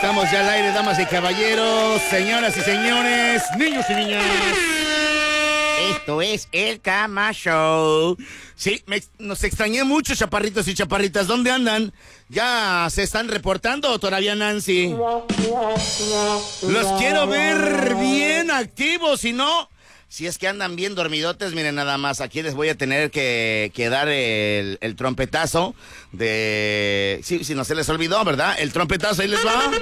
Estamos ya al aire, damas y caballeros, señoras y señores, niños y niñas. Esto es el Cama Show. Sí, nos extrañé mucho, chaparritos y chaparritas. ¿Dónde andan? ¿Ya se están reportando o todavía, Nancy? Los quiero ver bien activos, si no... Si es que andan bien dormidotes, miren nada más, aquí les voy a tener que dar el trompetazo de... Sí, si no se les olvidó, ¿verdad? El trompetazo, ahí les va.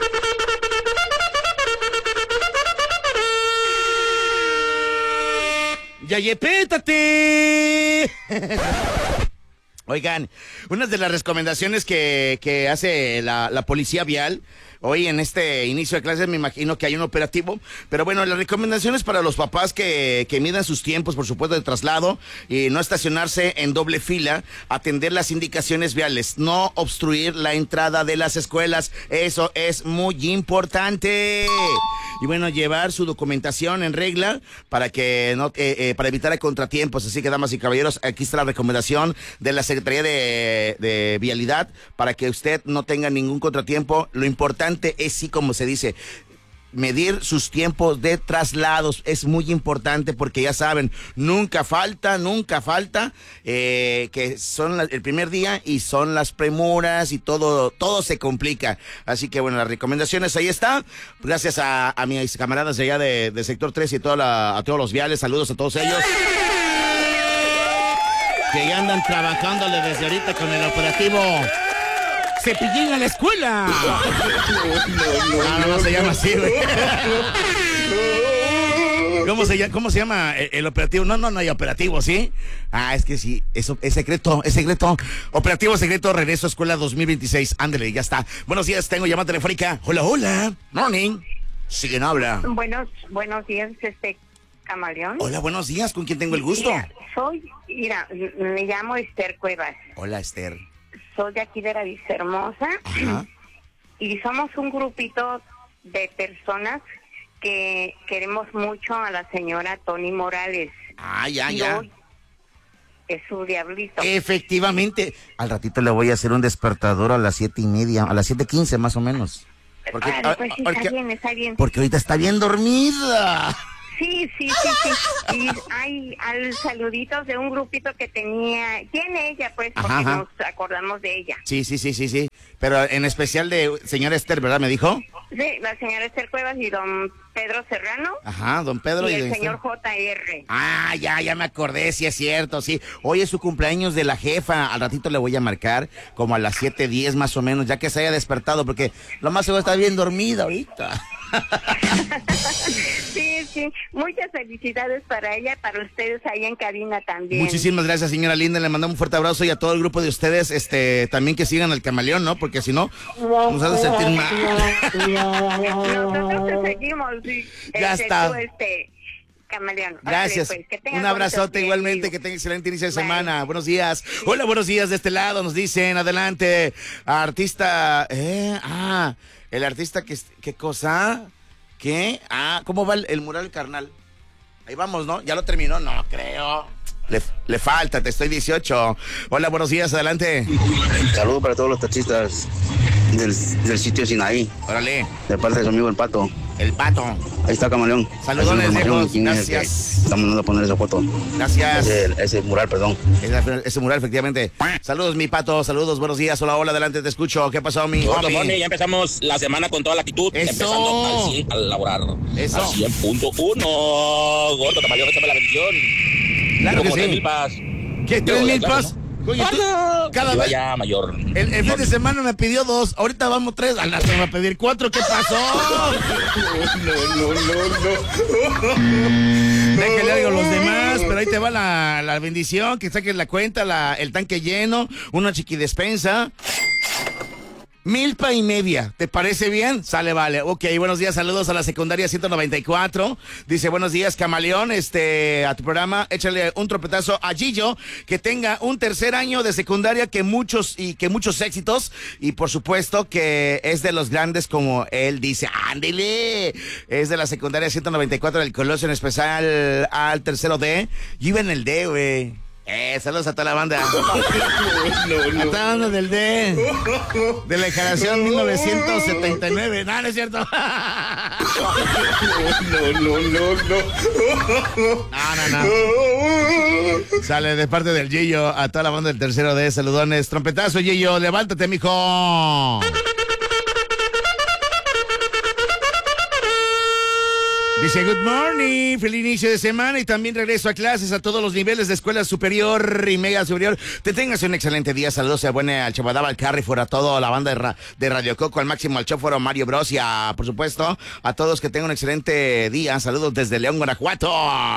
¡Yayepétate! Oigan, una de las recomendaciones que hace la policía vial... Hoy en este inicio de clases me imagino que hay un operativo, pero bueno, las recomendaciones para los papás que midan sus tiempos, por supuesto, de traslado y no estacionarse en doble fila, atender las indicaciones viales, no obstruir la entrada de las escuelas, eso es muy importante. Y bueno, llevar su documentación en regla para que no para evitar contratiempos. Así que, damas y caballeros, aquí está la recomendación de la Secretaría de Vialidad para que usted no tenga ningún contratiempo. Lo importante es, sí, como se dice, medir sus tiempos de traslados es muy importante porque ya saben, nunca falta que son el primer día y son las premuras y todo se complica. Así que bueno, las recomendaciones ahí está. Gracias a mis camaradas de allá de Sector 3 y a todos los viales, saludos a todos ellos que ya andan trabajándole desde ahorita con el operativo Cepillín a la escuela. No se llama así, güey. ¿Cómo se llama el operativo? No hay operativo, ¿sí? Es que sí, eso es secreto. Operativo secreto, regreso a escuela 2026. Ándale, ya está. Buenos días, tengo llamada telefónica. Hola. Morning. Sí, ¿quién habla? Buenos días, Camaleón. Hola, buenos días. ¿Con quién tengo el gusto? Me llamo Esther Cuevas. Hola, Esther. Soy de aquí de la Vistahermosa. Ajá. Y somos un grupito de personas que queremos mucho a la señora Tony Morales. Ya. Hoy es su diablito. Efectivamente. Al ratito le voy a hacer un despertador a las 7:30, a las 7:15 más o menos. Pues sí, está bien. Porque ahorita está bien dormida. Sí. Y hay saluditos de un grupito que tiene ella, pues, porque nos acordamos de ella. Sí. Pero en especial de señora Esther, ¿verdad? ¿Me dijo? Sí, la señora Esther Cuevas y don Pedro Serrano. Ajá, don Pedro. Y el señor JR. Ya me acordé, sí es cierto, sí. Hoy es su cumpleaños de la jefa. Al ratito le voy a marcar como a las 7:10 más o menos, ya que se haya despertado, porque lo más seguro está bien dormida ahorita. Sí. Muchas felicidades para ella, para ustedes ahí en cabina también. Muchísimas gracias, señora linda. Le mandamos un fuerte abrazo y a todo el grupo de ustedes, también que sigan al Camaleón, ¿no? Porque si no, nos hace sentir mal. Nosotros te seguimos, sí. Ya está. Camaleón. Gracias. Pues, un abrazote igualmente, que tenga excelente inicio de semana. Buenos días. Hola, buenos días de este lado, nos dicen, adelante. Artista, el artista, ¿qué cosa? ¿Qué? ¿Cómo va el mural carnal? Ahí vamos, ¿no? ¿Ya lo terminó? No creo. Le falta, te estoy 18. Hola, buenos días, adelante. Saludos para todos los taxistas del sitio Sinaí. Órale. De parte de su amigo El Pato. El Pato. Ahí está, Camaleón. Saludones, viejos. Gracias. Estamos mandando a poner esa foto. Gracias. Ese mural, perdón. Ese mural, efectivamente. Saludos, mi Pato. Saludos, buenos días. Hola, adelante, te escucho. ¿Qué pasó, mi homie? Ya empezamos la semana con toda la actitud. Eso. Empezando al 100 a laborar. Eso. Al 100.1. Gordo, Camaleón, échame la bendición. Claro que Como sí. 3,000 pas. ¿Qué? ¿3,000 pas? Oye, cada vez... Ya mayor. El fin de semana me pidió 2, ahorita vamos 3, al rato me va a pedir 4, ¿qué pasó? No. Déjale algo a los demás, pero ahí te va la bendición, que saques la cuenta, el tanque lleno, una chiquidespensa. 1,500, ¿te parece bien? Sale, vale. Ok, buenos días, saludos a la secundaria 194. Dice, buenos días, Camaleón, a tu programa, échale un trompetazo a Gillo, que tenga un tercer año de secundaria, que muchos éxitos, y por supuesto que es de los grandes, como él dice. ¡Ándele! Es de la secundaria 194 del Colosio, en especial al tercero D. Yo iba en el D, güey. Saludos a toda la banda. A toda la banda del D. De la generación 1979. No, no es cierto. No. Sale de parte del Gillo a toda la banda del tercero D. Saludones. Trompetazo, Gillo. Levántate, mijo. Dice, good morning, feliz inicio de semana y también regreso a clases a todos los niveles de escuela superior y mega superior. Te tengas un excelente día, saludos a buena al Chabadaba, al Carrefour, a toda la banda de Radio Coco, al máximo al Chóforo, Mario Bros y a, por supuesto, a todos que tengan un excelente día. Saludos desde León, Guanajuato.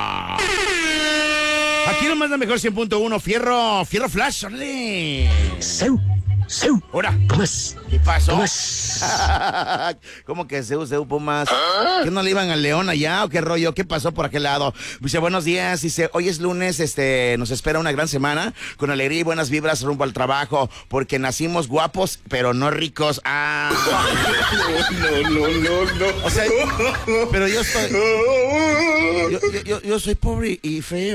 Aquí nomás la mejor 100.1, Fierro Flash, órale. Seu. Ahora. Pumas. ¿Qué pasó? Pumas. ¿Cómo que Seu, Pumas? ¿Que no le iban al León allá o qué rollo? ¿Qué pasó por aquel lado? Dice, buenos días. Dice, hoy es lunes, nos espera una gran semana con alegría y buenas vibras rumbo al trabajo porque nacimos guapos, pero no ricos. No. O sea, pero yo estoy... Yo soy pobre y feo.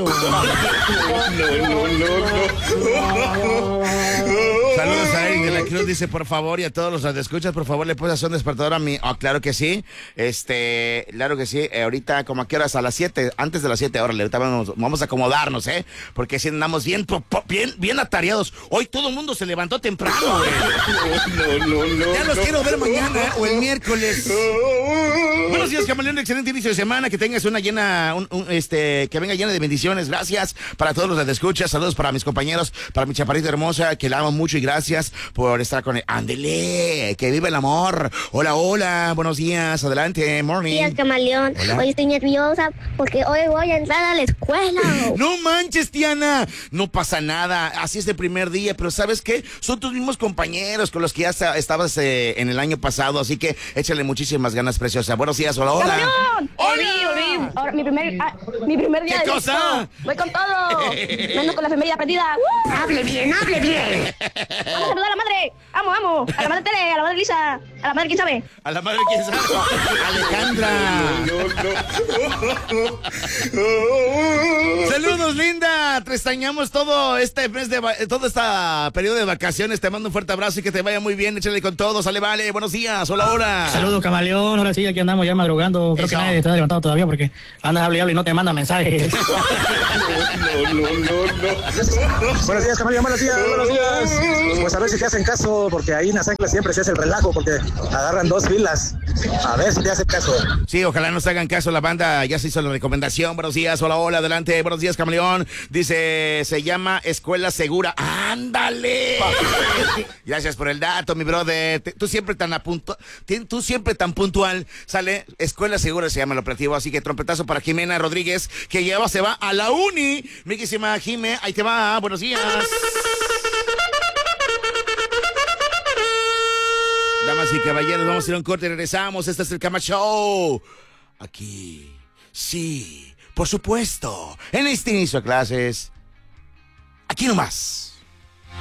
No. Saludos a Eric de la Cruz, dice, por favor, y a todos los radioescuchas, por favor, le puedes hacer un despertador a mí. Claro que sí. Claro que sí. Ahorita, como a qué horas, a las 7, antes de las 7, órale, ahorita vamos a acomodarnos, porque si andamos bien atareados. Hoy todo el mundo se levantó temprano, güey. No. Ya los quiero ver mañana o el miércoles. Buenos días, Camaleón, excelente inicio de semana, que tengas una llena, que venga llena de bendiciones. Gracias para todos los radioescuchas, saludos para mis compañeros, para mi chaparrita hermosa, que la amo mucho y gracias por estar con él. Ándele, que vive el amor. Hola, buenos días, adelante, morning. Buenos días, Camaleón. Hola. Hoy estoy nerviosa porque hoy voy a entrar a la escuela. No manches, Tiana, no pasa nada, así es el primer día, pero ¿sabes qué? Son tus mismos compañeros con los que ya estabas en el año pasado, así que échale muchísimas ganas, preciosa. Buenos días, hola. ¡Camaleón! ¡Hola! Ahora, mi primer día ¿Qué de cosa? esto. Voy con todo. Vengo con la efeméride aprendida. Hable bien. Vamos a saludar a la madre. Amo. A la madre Tere, a la madre Lisa, a la madre quién sabe. A la madre, ¿quién sabe? Alejandra. Saludos, linda. Te extrañamos todo este mes todo este periodo de vacaciones. Te mando un fuerte abrazo y que te vaya muy bien. Échale con todo. Sale, vale. Buenos días. Hola. Saludos, Camaleón. Ahora sí, aquí andamos ya madrugando. Creo que nadie está levantado todavía porque andas hablando y no te manda mensajes. No. Buenos días, Camaleón. Buenos días. Pues a ver si te hacen caso, porque ahí en las anclas siempre se hace el relajo, porque agarran 2 filas. A ver si te hacen caso. Sí, ojalá nos hagan caso. La banda ya se hizo la recomendación. Buenos días, hola, adelante. Buenos días, Camaleón. Dice, se llama Escuela Segura. ¡Ándale! Gracias por el dato, mi brother. Tú siempre tan puntual. Sale, Escuela Segura se llama el operativo. Así que trompetazo para Jimena Rodríguez, que se va a la uni. Mi querísima Jime, ahí te va. Buenos días. Damas y caballeros, vamos a ir a un corte y regresamos. Este es el Cama Show. Aquí, sí, por supuesto, en este inicio de clases, aquí nomás.